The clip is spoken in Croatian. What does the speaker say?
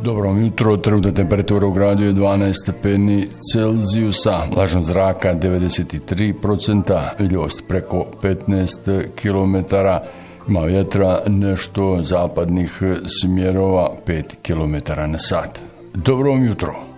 Dobro jutro, trenutna temperatura u gradu je 12 stepeni Celzijusa, vlažnost zraka 93%, vidljivost preko 15 km, ima vjetra nešto zapadnih smjerova 5 km na sat. Dobro jutro.